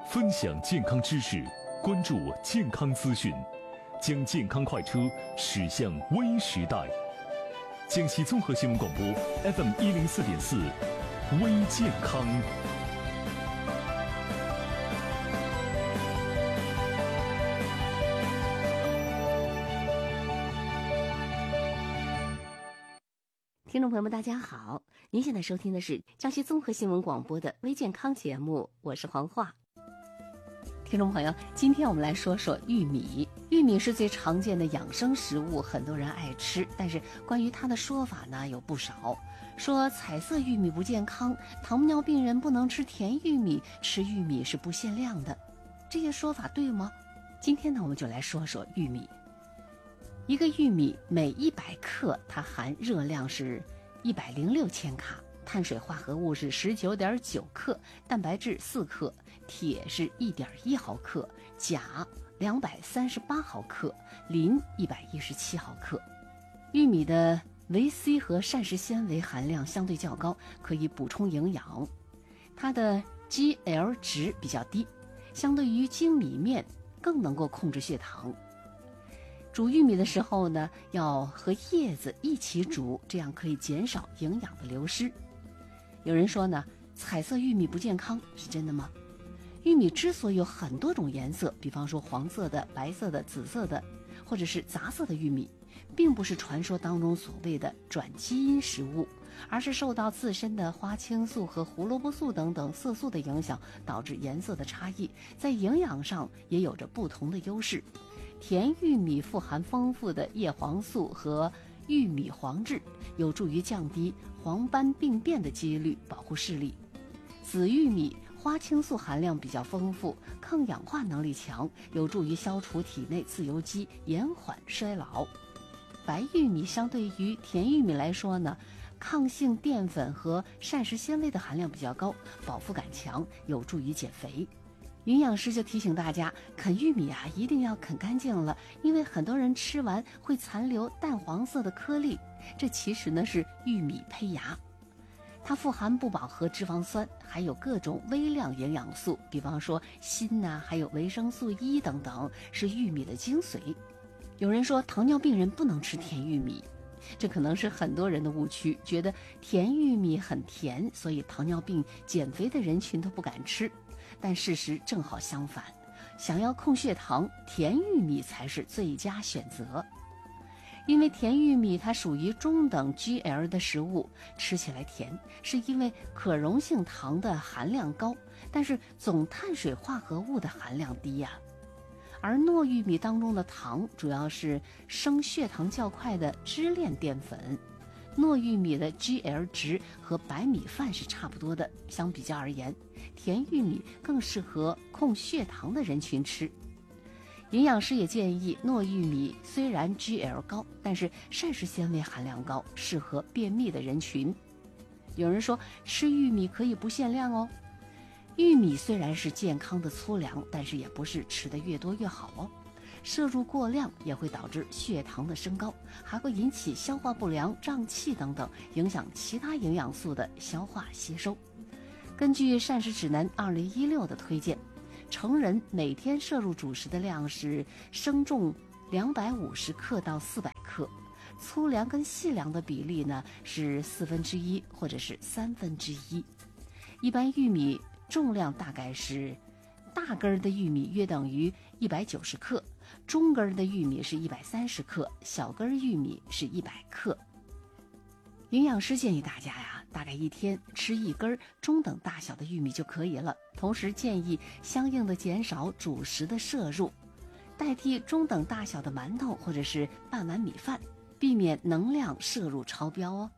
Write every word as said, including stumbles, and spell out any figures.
分享健康知识，关注健康资讯，将健康快车驶向微时代。江西综合新闻广播 F M 一零四点四，微健康。 听众朋友们，大家好！您现在收听的是江西综合新闻广播的微健康节目，我是黄华。听众朋友，今天我们来说说玉米。玉米是最常见的养生食物，很多人爱吃，但是关于它的说法呢有不少，说彩色玉米不健康，糖尿病人不能吃甜玉米，吃玉米是不限量的。这些说法对吗？今天呢，我们就来说说玉米。一个玉米每一百克它含热量是一百零六千卡，碳水化合物是十九点九克，蛋白质四克，铁是一点一毫克，钾两百三十八毫克，磷一百一十七毫克。玉米的维 C 和膳食纤维含量相对较高，可以补充营养。它的 G L 值比较低，相对于精米面更能够控制血糖。煮玉米的时候呢，要和叶子一起煮，这样可以减少营养的流失。有人说呢，彩色玉米不健康，是真的吗？玉米之所以有很多种颜色，比方说黄色的、白色的、紫色的，或者是杂色的玉米，并不是传说当中所谓的转基因食物，而是受到自身的花青素和胡萝卜素等等色素的影响，导致颜色的差异，在营养上也有着不同的优势。甜玉米富含丰富的叶黄素和玉米黄质，有助于降低黄斑病变的几率，保护视力。紫玉米花青素含量比较丰富，抗氧化能力强，有助于消除体内自由基，延缓衰老。白玉米相对于甜玉米来说呢，抗性淀粉和膳食纤维的含量比较高，饱腹感强，有助于减肥。营养师就提醒大家，啃玉米啊，一定要啃干净了，因为很多人吃完会残留淡黄色的颗粒，这其实呢是玉米胚芽。它富含不饱和脂肪酸，还有各种微量营养素，比方说锌呐、啊，还有维生素 E 等等，是玉米的精髓。有人说糖尿病人不能吃甜玉米，这可能是很多人的误区，觉得甜玉米很甜，所以糖尿病减肥的人群都不敢吃。但事实正好相反，想要控血糖，甜玉米才是最佳选择。因为甜玉米它属于中等 G L 的食物，吃起来甜，是因为可溶性糖的含量高，但是总碳水化合物的含量低呀、啊。而糯玉米当中的糖主要是升血糖较快的支链淀粉。糯玉米的 G L 值和白米饭是差不多的，相比较而言，甜玉米更适合控血糖的人群吃。营养师也建议，糯玉米虽然 G L 高，但是膳食纤维含量高，适合便秘的人群。有人说吃玉米可以不限量哦，玉米虽然是健康的粗粮，但是也不是吃得越多越好哦。摄入过量也会导致血糖的升高，还会引起消化不良、胀气等等，影响其他营养素的消化吸收。根据膳食指南二零一六的推荐，成人每天摄入主食的量是生重两百五十克到四百克，粗粮跟细粮的比例呢是四分之一或者是三分之一。一般玉米重量大概是大根的玉米约等于一百九十克，中根的玉米是一百三十克，小根玉米是一百克。营养师建议大家呀，大概一天吃一根中等大小的玉米就可以了，同时建议相应的减少主食的摄入，代替中等大小的馒头或者是半碗米饭，避免能量摄入超标哦。